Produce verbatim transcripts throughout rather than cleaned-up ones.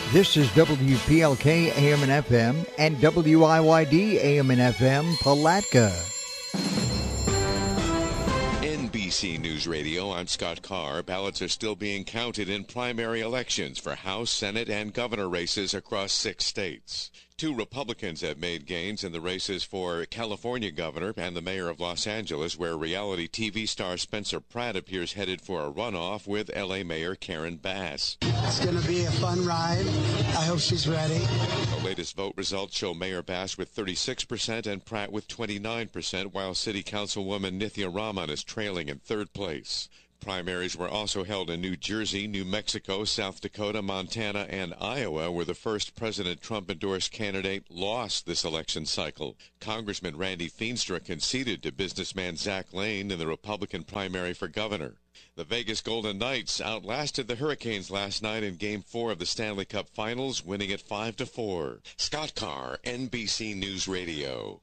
This is W P L K A M and F M and W I Y D A M and F M Palatka. N B C News Radio, I'm Scott Carr. Ballots are still being counted in primary elections for House, Senate, and governor races across six states. Two Republicans have made gains in the races for California governor and the mayor of Los Angeles, where reality T V star Spencer Pratt appears headed for a runoff with L A Mayor Karen Bass. It's going to be a fun ride. I hope she's ready. The latest vote results show Mayor Bass with thirty-six percent and Pratt with twenty-nine percent, while City Councilwoman Nithya Raman is trailing in third place. Primaries were also held in New Jersey, New Mexico, South Dakota, Montana, and Iowa, where the first President Trump-endorsed candidate lost this election cycle. Congressman Randy Feenstra conceded to businessman Zach Lane in the Republican primary for governor. The Vegas Golden Knights outlasted the Hurricanes last night in Game four of the Stanley Cup Finals, winning it five to four. Scott Carr, N B C News Radio.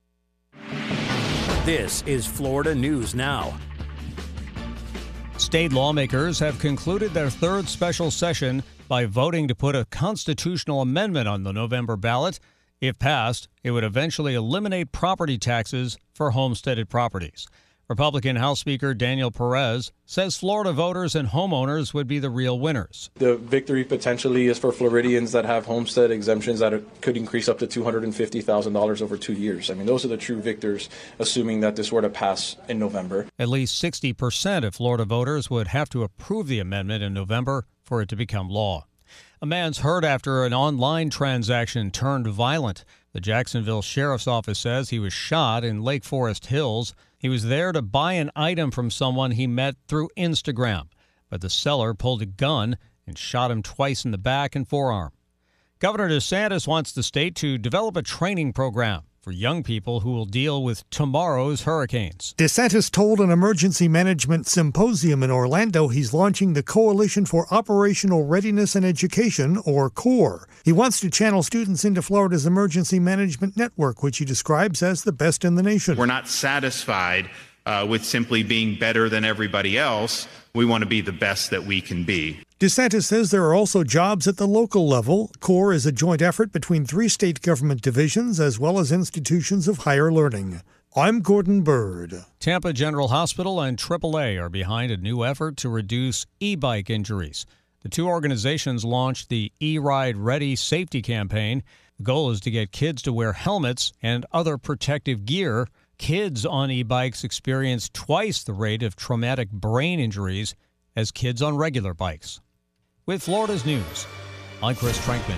This is Florida News Now. State lawmakers have concluded their third special session by voting to put a constitutional amendment on the November ballot. If passed, it would eventually eliminate property taxes for homesteaded properties. Republican House Speaker Daniel Perez says Florida voters and homeowners would be the real winners. The victory potentially is for Floridians that have homestead exemptions that are, could increase up to two hundred fifty thousand dollars over two years. I mean, those are the true victors, assuming that this were to pass in November. At least sixty percent of Florida voters would have to approve the amendment in November for it to become law. A man's hurt after an online transaction turned violent. The Jacksonville Sheriff's Office says he was shot in Lake Forest Hills. He was there to buy an item from someone he met through Instagram, but the seller pulled a gun and shot him twice in the back and forearm. Governor DeSantis wants the state to develop a training program for young people who will deal with tomorrow's hurricanes. DeSantis told an emergency management symposium in Orlando he's launching the Coalition for Operational Readiness and Education, or CORE. He wants to channel students into Florida's emergency management network, which he describes as the best in the nation. We're not satisfied uh, with simply being better than everybody else. We want to be the best that we can be. DeSantis says there are also jobs at the local level. CORE is a joint effort between three state government divisions as well as institutions of higher learning. I'm Gordon Bird. Tampa General Hospital and triple A are behind a new effort to reduce e-bike injuries. The two organizations launched the E-Ride Ready safety campaign. The goal is to get kids to wear helmets and other protective gear. Kids on e-bikes experience twice the rate of traumatic brain injuries as kids on regular bikes. With Florida's news, I'm Chris Trankman.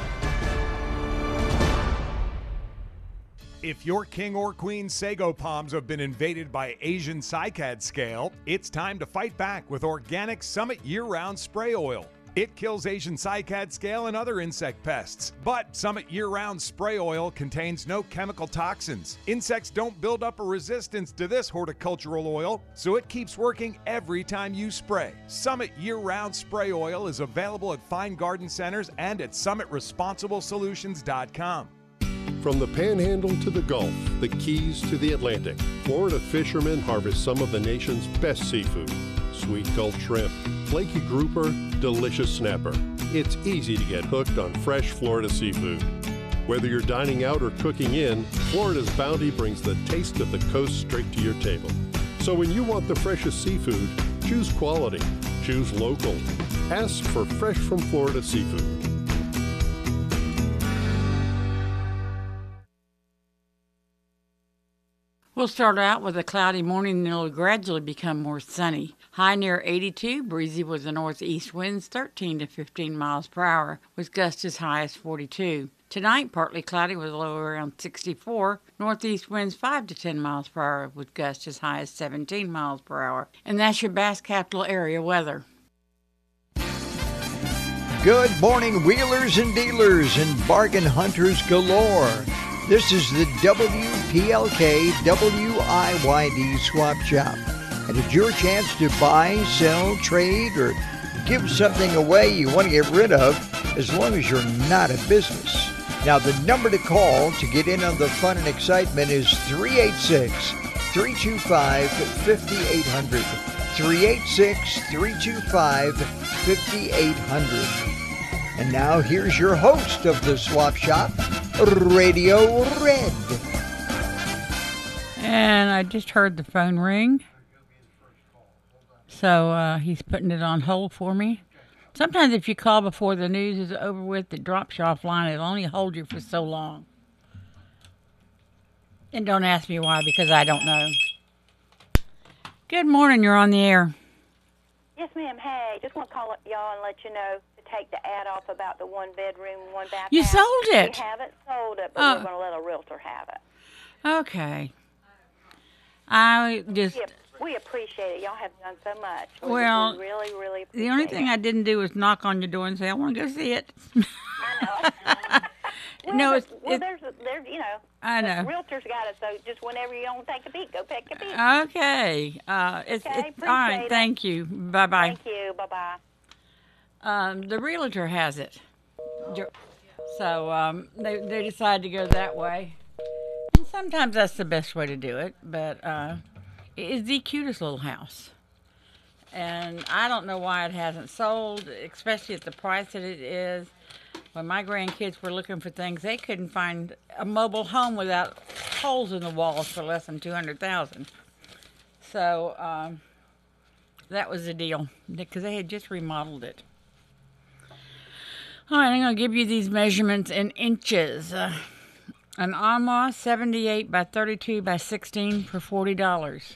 If your king or queen sago palms have been invaded by Asian cycad scale, it's time to fight back with organic Summit year-round spray oil. It kills Asian cycad scale and other insect pests. But Summit year-round spray oil contains no chemical toxins. Insects don't build up a resistance to this horticultural oil, so it keeps working every time you spray. Summit year-round spray oil is available at fine garden centers and at summit responsible solutions dot com. From the Panhandle to the Gulf, the Keys to the Atlantic, Florida fishermen harvest some of the nation's best seafood. Sweet Gulf shrimp, flaky grouper, delicious snapper. It's easy to get hooked on fresh Florida seafood. Whether you're dining out or cooking in, Florida's bounty brings the taste of the coast straight to your table. So when you want the freshest seafood, choose quality, choose local. Ask for Fresh from Florida seafood. We'll start out with a cloudy morning and it'll gradually become more sunny. High near eighty-two, breezy with the northeast winds thirteen to fifteen miles per hour, with gusts as high as forty-two. Tonight, partly cloudy with a low around sixty-four, northeast winds five to ten miles per hour, with gusts as high as seventeen miles per hour. And that's your Bass Capital area weather. Good morning, wheelers and dealers and bargain hunters galore. This is the W P L K W I Y D Swap Shop. And it's your chance to buy, sell, trade, or give something away you want to get rid of, as long as you're not a business. Now, the number to call to get in on the fun and excitement is three eight six, three two five, five eight zero zero. three eight six, three two five, five eight zero zero. And now here's your host of the Swap Shop, Radio Red. And I just heard the phone ring. So uh, he's putting it on hold for me. Sometimes if you call before the news is over with, it drops you offline. It'll only hold you for so long. And don't ask me why, because I don't know. Good morning. You're on the air. Yes, ma'am. Hey, just want to call y'all and let you know to take the ad off about the one bedroom, one bath. You house. sold it. We haven't sold it, but Oh. we're going to let a realtor have it. Okay. I just... We, we appreciate it. Y'all have done so much. We, Well, we really, really appreciate The only it. thing I didn't do was knock on your door and say, I want to go see it. I know. well, No, the- it's- well, it's- there's, there's, you know, I the know. realtor's got it, so just whenever you want to take a peek, go take a peek. Okay. Uh, it's, Okay, it's all right. appreciate it. Thank you. Bye-bye. Thank you. Bye-bye. Um, the realtor has it. Jo- So um, they, they decided to go that way. And sometimes that's the best way to do it, but uh, it is the cutest little house. And I don't know why it hasn't sold, especially at the price that it is. When my grandkids were looking for things, they couldn't find a mobile home without holes in the walls for less than two hundred thousand dollars. So um, that was the deal, because they had just remodeled it. All right, I'm going to give you these measurements in inches. Uh, an armoire, seventy-eight by thirty-two by sixteen for forty dollars.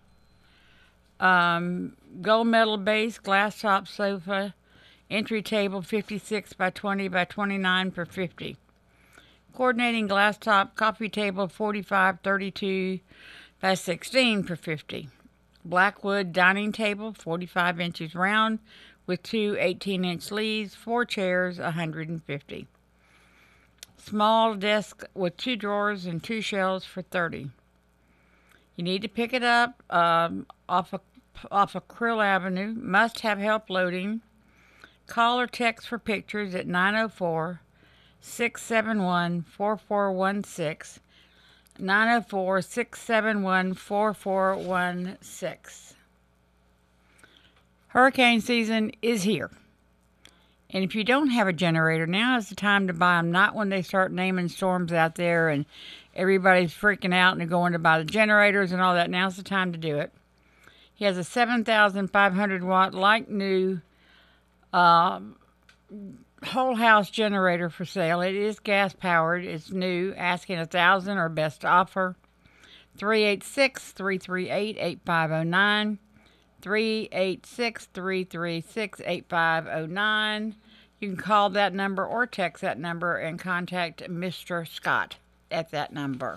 Um, gold metal base, glass top sofa, entry table, fifty-six by twenty by twenty-nine for fifty. Coordinating glass top coffee table, forty-five thirty-two by sixteen for fifty. Blackwood dining table, forty-five inches round, with two eighteen-inch leaves, four chairs, one hundred fifty. Small desk with two drawers and two shelves for thirty. You need to pick it up um, off of, off of Krill Avenue. Must have help loading. Call or text for pictures at nine oh four, six seven one, four four one six. nine oh four, six seven one, four four one six. Hurricane season is here. And if you don't have a generator, now is the time to buy them, not when they start naming storms out there and everybody's freaking out and they're going to buy the generators and all that. Now's the time to do it. He has a seven thousand five hundred watt, like new, uh, whole house generator for sale. It is gas powered. It's new. Asking a thousand or best offer. three eight six, three three eight, eight five oh nine. three eight six, three three six, eight five oh nine. You can call that number or text that number and contact Mister Scott at that number.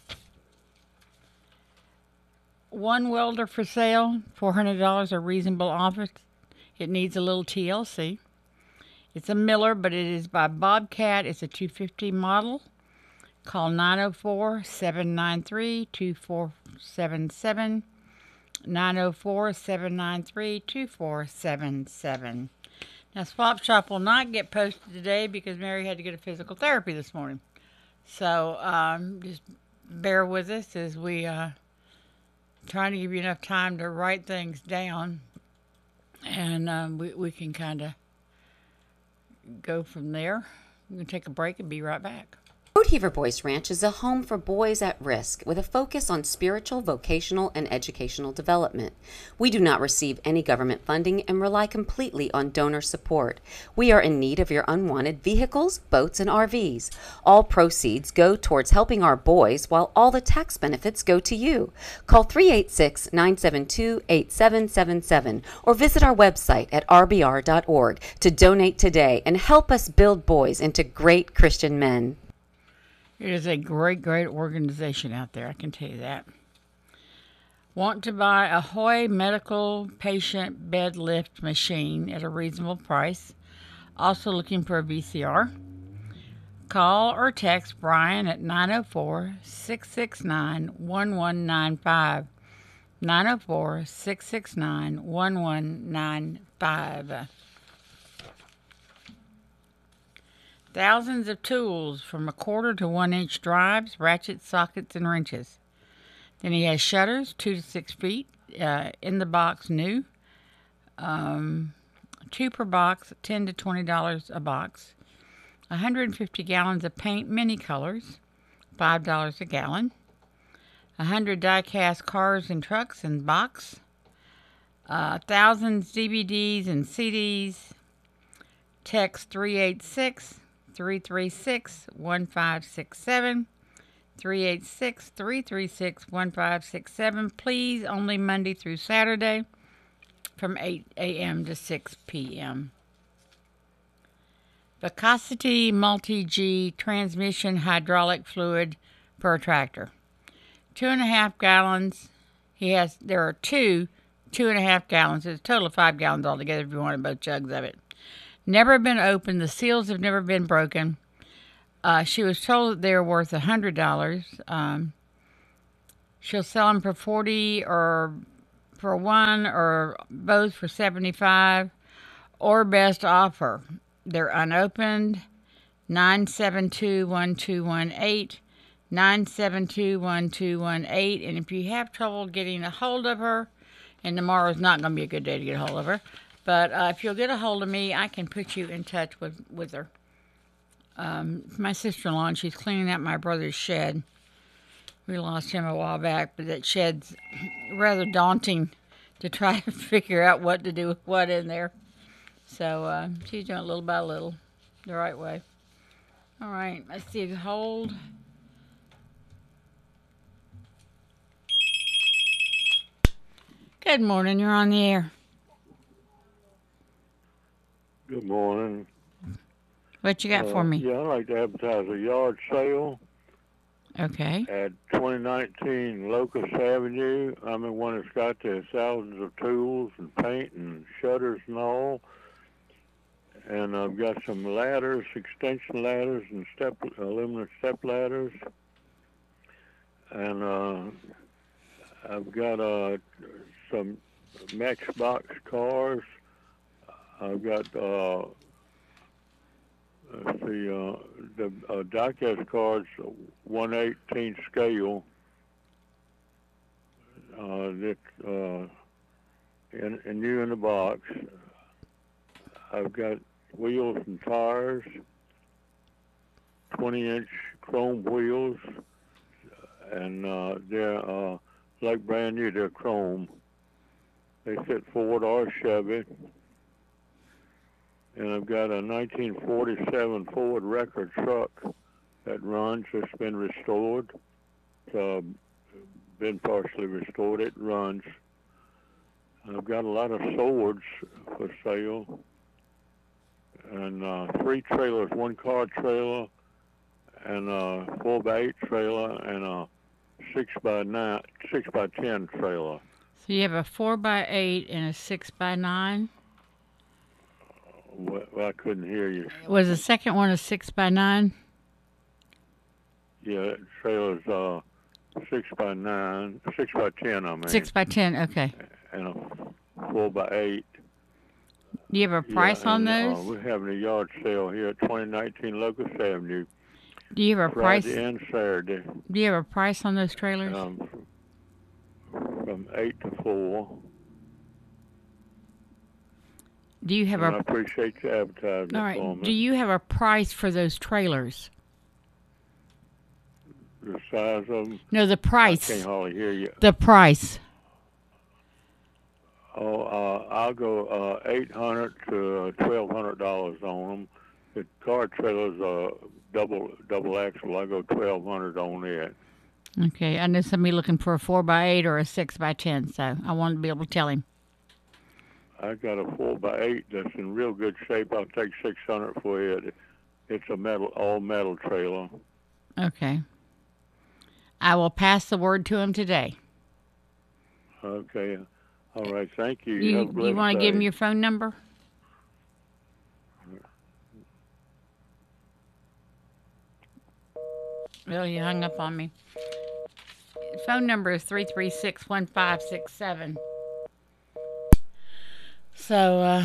One welder for sale, four hundred dollars, a reasonable offer. It needs a little T L C. It's a Miller, but it is by Bobcat. It's a two fifty model. Call nine oh four, seven nine three, two four seven seven. nine oh four, seven nine three, two four seven seven. Now, Swap Shop will not get posted today because Mary had to get a physical therapy this morning. So um, just bear with us as we uh, trying to give you enough time to write things down. And um, we, we can kind of go from there. We're going to take a break and be right back. Rodeheaver Boys Ranch is a home for boys at risk with a focus on spiritual, vocational, and educational development. We do not receive any government funding and rely completely on donor support. We are in need of your unwanted vehicles, boats, and R Vs. All proceeds go towards helping our boys while all the tax benefits go to you. Call three eight six, nine seven two, eight seven seven seven or visit our website at r b r dot org to donate today and help us build boys into great Christian men. It is a great, great organization out there, I can tell you that. Want to buy a Hoy medical patient bed lift machine at a reasonable price. Also looking for a V C R. Call or text Brian at nine oh four, six six nine, one one nine five. nine oh four, six six nine, one one nine five. Thousands of tools from a quarter to one inch drives, ratchets, sockets, and wrenches. Then he has shutters, two to six feet, uh, in the box new. Um, two per box, ten to twenty dollars a box. one hundred fifty gallons of paint, many colors, five dollars a gallon. one hundred die-cast cars and trucks in box. Uh, thousands D V Ds and C Ds. Text three eight six, three three six, one five six seven. three eight six, three three six, one five six seven. Please, only Monday through Saturday from eight a.m. to six p.m. Vicosity Multi-G transmission hydraulic fluid per tractor. Two and a half gallons. He has, there are two, two and a half gallons. It's a total of five gallons altogether if you wanted both jugs of it. Never been opened. The seals have never been broken. Uh, she was told that they're worth one hundred dollars. Um, she'll sell them for forty dollars or for one or both for seventy-five dollars or best offer. They're unopened. nine seven two, one two one eight. nine seven two, one two one eight. And if you have trouble getting a hold of her, and tomorrow's not going to be a good day to get a hold of her, but uh, if you'll get a hold of me, I can put you in touch with, with her. Um, my sister-in-law, and she's cleaning out my brother's shed. We lost him a while back, but that shed's rather daunting to try to figure out what to do with what in there. So uh, she's doing it little by little, the right way. All right, let's see. Hold. Good morning. You're on the air. Good morning. What you got uh, for me? Yeah, I'd like to advertise a yard sale. Okay. At twenty nineteen Locust Avenue. I'm the one that's got the thousands of tools and paint and shutters and all. And I've got some ladders, extension ladders and step aluminum step ladders. And uh, I've got uh, some Matchbox cars. I've got uh, let's see, uh, the uh, diecast cards, one eighteenth scale. Uh, that uh, and, and new in the box. I've got wheels and tires, twenty inch chrome wheels, and uh, they're uh, like brand new. They're chrome. They fit Ford or Chevy. And I've got a nineteen forty-seven Ford record truck that runs. It's been restored. It's uh, been partially restored. It runs. I've got a lot of swords for sale. And uh, three trailers, one car trailer, and a four by eight trailer, and a six by nine, six by ten trailer. So you have a four by eight and a six by nine. Well, I couldn't hear you. Was the second one a six by nine? Yeah, that trailer's uh six by nine, six by ten. I mean. Six by ten. Okay. And a four by eight. Do you have a price yeah, on and, those? Uh, we're having a yard sale here at twenty nineteen Locust Avenue. Do you have a Friday price? and Saturday. Do you have a price on those trailers? Um, from eight to four. Do you have and a? I appreciate the advertisement. All right. For me. Do you have a price for those trailers? The size of them? No, the price. I can't hardly hear you. The price. Oh, uh, I'll go uh, eight hundred to twelve hundred dollars on them. The car trailer's uh, double double axle. I go twelve hundred on it. Okay, I know somebody looking for a four by eight or a six by ten, so I wanted to be able to tell him. I got a four by eight that's in real good shape. I'll take six hundred for it. It's a metal, all metal trailer. Okay. I will pass the word to him today. Okay. All right. Thank you. You, Have a blessed you want to give day. him your phone number? Well, you hung up on me. Phone number is three three six, one five six seven. So, uh,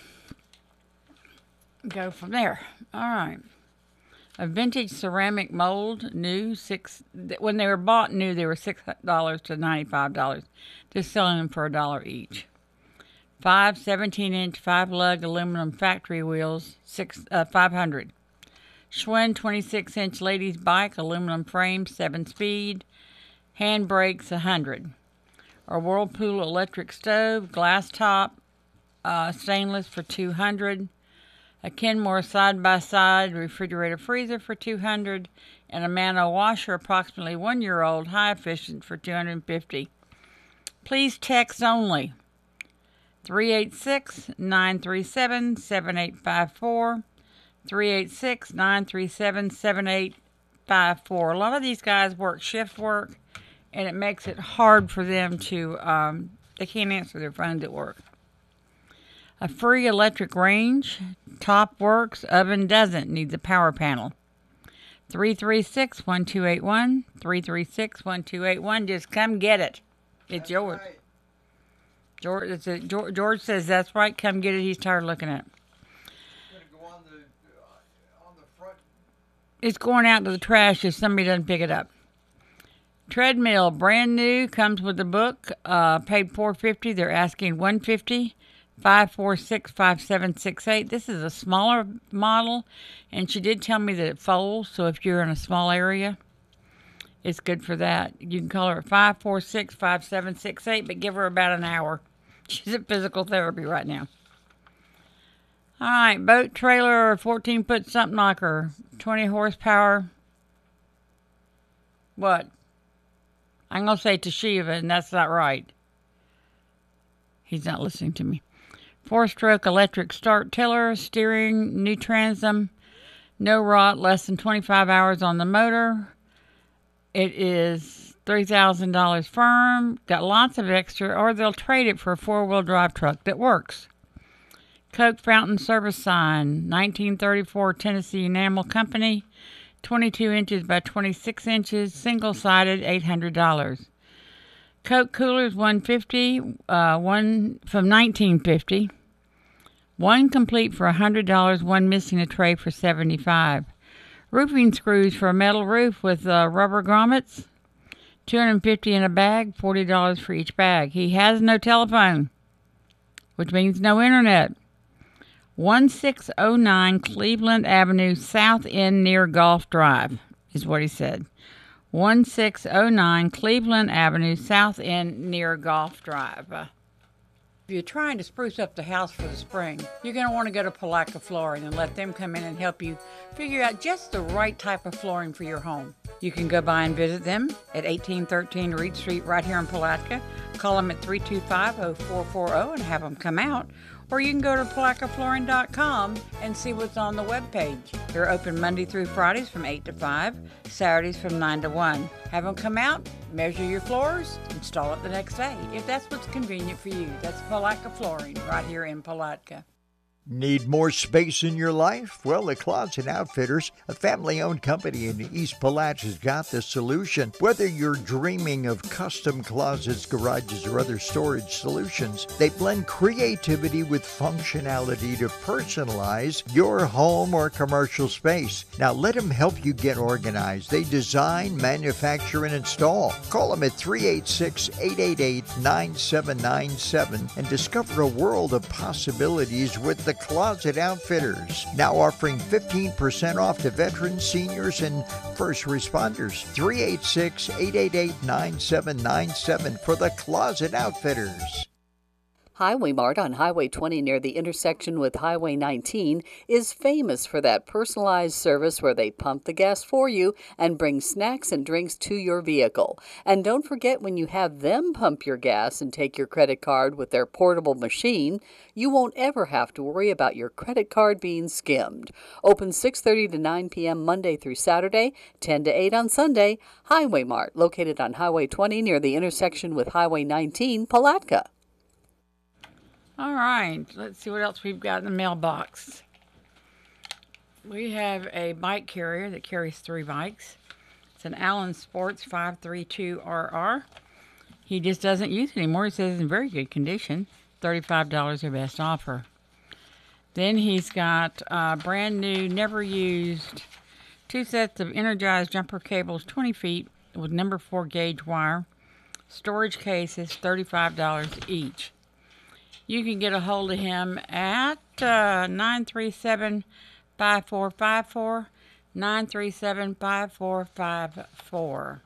go from there. All right. A vintage ceramic mold, new, six. When they were bought new, they were six dollars to ninety-five dollars. Just selling them for a dollar each. Five seventeen-inch five-lug aluminum factory wheels, six uh, five hundred. Schwinn twenty-six-inch ladies bike, aluminum frame, seven speed. Hand brakes, one hundred. A Whirlpool electric stove, glass top, uh, stainless for two hundred. A Kenmore side-by-side refrigerator freezer for two hundred. And a Mano washer, approximately one year old, high efficient for two hundred fifty. Please text only. three eight six, nine three seven, seven eight five four. three eight six, nine three seven, seven eight five four. A lot of these guys work shift work, and it makes it hard for them to, um, they can't answer their phones at work. A free electric range, top works, oven doesn't, needs a power panel. three three six, one two eight one, three three six, one two eight one. Just come get it. It's that's yours. Right. George, it's a, George, George says, that's right, come get it. He's tired of looking at it. It's going to go on the, uh, on the front. It's going out to the trash if somebody doesn't pick it up. Treadmill, brand new, comes with the book, uh, paid four hundred fifty dollars. They're asking one hundred fifty dollars. five four six, five seven six eight. This is a smaller model, and she did tell me that it folds, so if you're in a small area, it's good for that. You can call her at five four six, five seven six eight, but give her about an hour. She's at physical therapy right now. All right, boat trailer, fourteen-foot something knocker, twenty horsepower. What? I'm going to say Toshiba, and that's not right. He's not listening to me. Four-stroke electric start tiller, steering, new transom, no rot, less than twenty-five hours on the motor. It is three thousand dollars firm, got lots of extra, or they'll trade it for a four-wheel drive truck that works. Coke Fountain service sign, nineteen thirty-four Tennessee Enamel Company, twenty-two inches by twenty-six inches, single-sided, eight hundred dollars. Coke coolers, one hundred fifty dollars, uh, one from nineteen fifty. One complete for one hundred dollars, one missing a tray for seventy-five dollars. Roofing screws for a metal roof with uh, rubber grommets, two hundred fifty dollars in a bag, forty dollars for each bag. He has no telephone, which means no internet. one six oh nine Cleveland Avenue, South End near Golf Drive, is what he said. one six oh nine Cleveland Avenue, South End near Golf Drive. Uh, if you're trying to spruce up the house for the spring, you're going to want to go to Palatka Flooring and let them come in and help you figure out just the right type of flooring for your home. You can go by and visit them at eighteen thirteen Reed Street right here in Palatka. Call them at three two five, oh four four oh and have them come out. Or you can go to palatka flooring dot com and see what's on the webpage. They're open Monday through Fridays from eight to five, Saturdays from nine to one. Have them come out, measure your floors, install it the next day, if that's what's convenient for you. That's Palatka Flooring right here in Palatka. Need more space in your life? Well, the Closet Outfitters, a family-owned company in East Palatka, has got the solution. Whether you're dreaming of custom closets, garages, or other storage solutions, they blend creativity with functionality to personalize your home or commercial space. Now, let them help you get organized. They design, manufacture, and install. Call them at three eight six, eight eight eight, nine seven nine seven and discover a world of possibilities with the Closet Outfitters, now offering fifteen percent off to veterans, seniors, and first responders. three eight six, eight eight eight, nine seven nine seven for the Closet Outfitters. Highway Mart on Highway twenty near the intersection with Highway nineteen is famous for that personalized service where they pump the gas for you and bring snacks and drinks to your vehicle. And don't forget, when you have them pump your gas and take your credit card with their portable machine, you won't ever have to worry about your credit card being skimmed. Open six thirty to nine p.m. Monday through Saturday, ten to eight on Sunday. Highway Mart, located on Highway twenty near the intersection with Highway nineteen, Palatka. All right, let's see what else we've got in the mailbox. We have a bike carrier that carries three bikes. It's an Allen Sports five thirty-two R R. He just doesn't use it anymore. He says it's in very good condition. thirty-five dollars their best offer. Then he's got uh, brand new, never used, two sets of energized jumper cables, twenty feet, with number four gauge wire. Storage cases, thirty-five dollars each. You can get a hold of him at uh, nine three seven, five four five four, nine three seven, five four five four.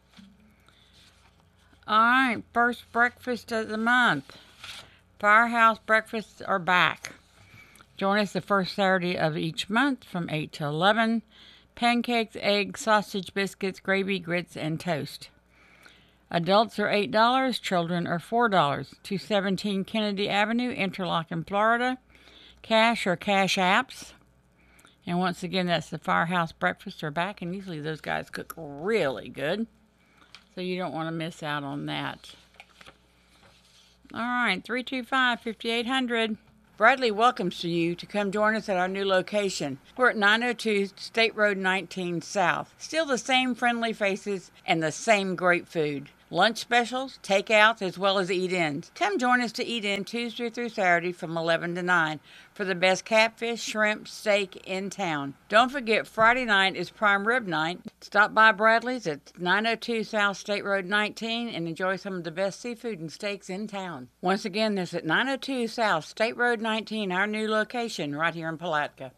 All right, first breakfast of the month. Firehouse breakfasts are back. Join us the first Saturday of each month from eight to eleven. Pancakes, eggs, sausage, biscuits, gravy, grits, and toast. Adults are eight dollars, children are four dollars. two seventeen Kennedy Avenue, Interlochen, Florida. Cash or cash apps. And once again, that's the Firehouse breakfast are back, and usually those guys cook really good. So you don't want to miss out on that. All right, three two five, five eight zero zero. Bradley welcomes you to come join us at our new location. We're at nine oh two State Road nineteen South. Still the same friendly faces and the same great food. Lunch specials, takeouts, as well as eat-ins. Come join us to eat in Tuesday through Saturday from eleven to nine for the best catfish, shrimp, steak in town. Don't forget, Friday night is prime rib night. Stop by Bradley's at nine oh two South State Road nineteen and enjoy some of the best seafood and steaks in town. Once again, this is at nine oh two South State Road nineteen, our new location right here in Palatka.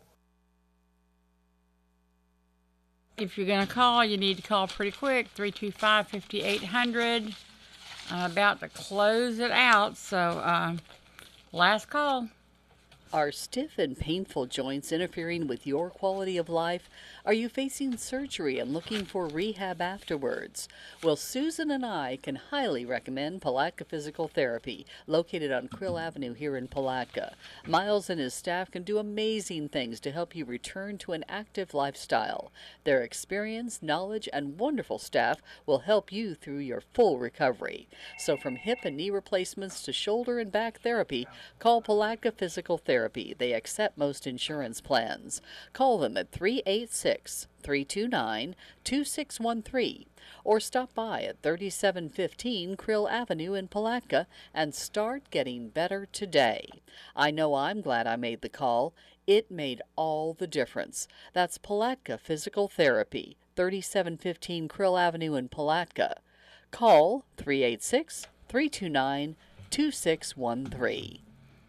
If you're going to call, you need to call pretty quick, three two five, five eight zero zero. I'm about to close it out, so uh, last call. Are stiff and painful joints interfering with your quality of life? Are you facing surgery and looking for rehab afterwards? Well, Susan and I can highly recommend Palatka Physical Therapy, located on Krill Avenue here in Palatka. Miles and his staff can do amazing things to help you return to an active lifestyle. Their experience, knowledge, and wonderful staff will help you through your full recovery. So from hip and knee replacements to shoulder and back therapy, call Palatka Physical Therapy. They accept most insurance plans. Call them at three eight six, three two nine, two six one three or stop by at thirty-seven fifteen Krill Avenue in Palatka and start getting better today. I know I'm glad I made the call. It made all the difference. That's Palatka Physical Therapy, thirty-seven fifteen Krill Avenue in Palatka. Call three eight six, three two nine, two six one three.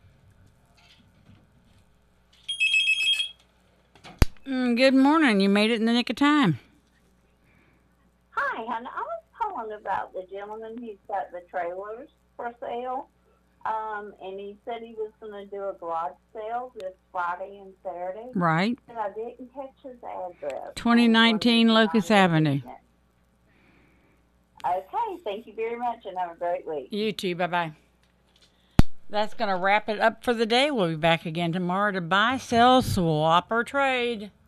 Mm, good morning. You made it in the nick of time. Hi, hon. I was calling about the gentleman who's got the trailers for sale. Um, and he said he was going to do a garage sale this Friday and Saturday. Right. And I didn't catch his address. twenty nineteen Locust Avenue. Okay, thank you very much, and have a great week. You too. Bye-bye. That's going to wrap it up for the day. We'll be back again tomorrow to buy, sell, swap, or trade.